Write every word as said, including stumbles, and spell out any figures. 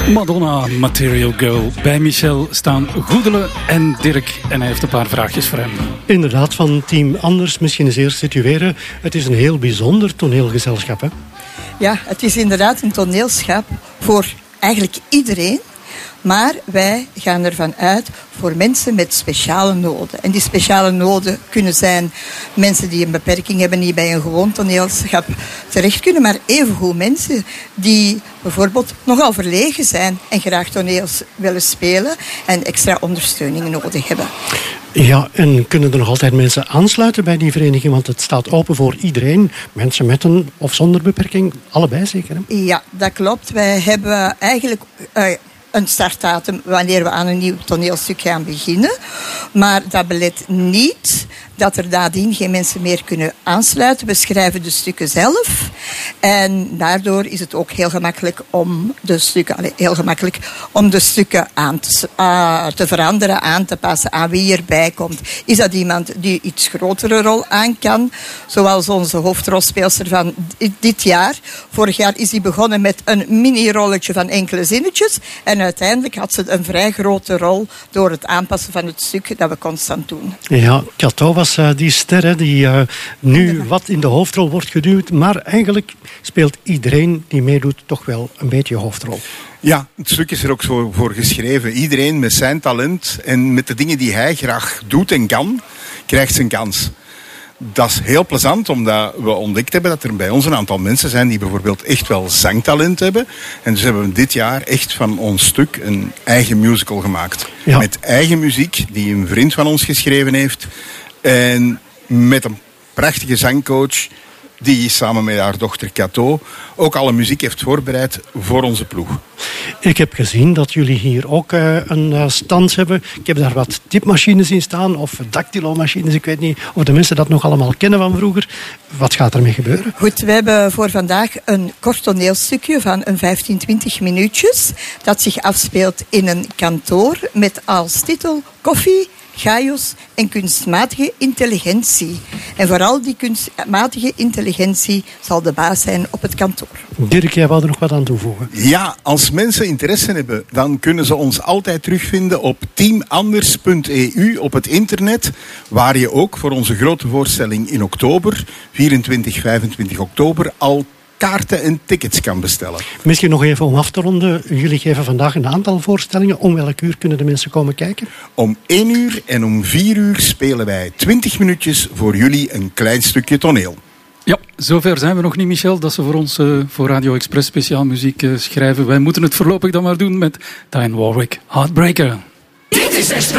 Madonna, Material Girl. Bij Michel staan Goedele en Dirk. En hij heeft een paar vraagjes voor hem. Inderdaad, van Team Anders. Misschien eens eerst situeren. Het is een heel bijzonder toneelgezelschap, hè? Ja, het is inderdaad een toneelschap voor eigenlijk iedereen. Maar wij gaan ervan uit voor mensen met speciale noden. En die speciale noden kunnen zijn mensen die een beperking hebben, die bij een gewoon toneelschap terecht kunnen. Maar evengoed mensen die bijvoorbeeld nogal verlegen zijn en graag toneels willen spelen en extra ondersteuning nodig hebben. Ja, en kunnen er nog altijd mensen aansluiten bij die vereniging? Want het staat open voor iedereen. Mensen met een of zonder beperking, allebei zeker, hè? Ja, dat klopt. Wij hebben eigenlijk Uh, een startdatum wanneer we aan een nieuw toneelstuk gaan beginnen. Maar dat belet niet dat er nadien geen mensen meer kunnen aansluiten. We schrijven de stukken zelf. En daardoor is het ook heel gemakkelijk om de stukken, allez, heel gemakkelijk om de stukken aan te, uh, te veranderen, aan te passen aan wie erbij komt. Is dat iemand die iets grotere rol aan kan? Zoals onze hoofdrolspeelster van dit jaar. Vorig jaar is die begonnen met een mini-rolletje van enkele zinnetjes. En uiteindelijk had ze een vrij grote rol door het aanpassen van het stuk dat we constant doen. Ja, Cato was uh, die ster hè, die uh, nu wat in de hoofdrol wordt geduwd. Maar eigenlijk speelt iedereen die meedoet toch wel een beetje hoofdrol. Ja, het stuk is er ook zo voor geschreven. Iedereen met zijn talent en met de dingen die hij graag doet en kan, krijgt zijn kans. Dat is heel plezant, omdat we ontdekt hebben dat er bij ons een aantal mensen zijn die bijvoorbeeld echt wel zangtalent hebben. En dus hebben we dit jaar echt van ons stuk een eigen musical gemaakt. Ja. Met eigen muziek, die een vriend van ons geschreven heeft. En met een prachtige zangcoach, die samen met haar dochter Cato ook alle muziek heeft voorbereid voor onze ploeg. Ik heb gezien dat jullie hier ook uh, een uh, stand hebben. Ik heb daar wat tipmachines in staan, of dactylomachines. Ik weet niet of de mensen dat nog allemaal kennen van vroeger. Wat gaat ermee gebeuren? Goed, we hebben voor vandaag een kort toneelstukje van een vijftien, twintig minuutjes. Dat zich afspeelt in een kantoor met als titel Koffie, chaos en kunstmatige intelligentie. En vooral die kunstmatige intelligentie zal de baas zijn op het kantoor. Dirk, jij wou er nog wat aan toevoegen? Ja, als mensen interesse hebben, dan kunnen ze ons altijd terugvinden op team anders punt e u op het internet, waar je ook voor onze grote voorstelling in oktober, vierentwintig, vijfentwintig oktober, al kaarten en tickets kan bestellen. Misschien nog even om af te ronden. Jullie geven vandaag een aantal voorstellingen. Om welk uur kunnen de mensen komen kijken? Om één uur en om vier uur spelen wij twintig minuutjes voor jullie een klein stukje toneel. Ja, zover zijn we nog niet, Michel, dat ze voor ons uh, voor Radio Express speciaal muziek uh, schrijven. Wij moeten het voorlopig dan maar doen met Dionne Warwick, Heartbreaker. Dit is Express.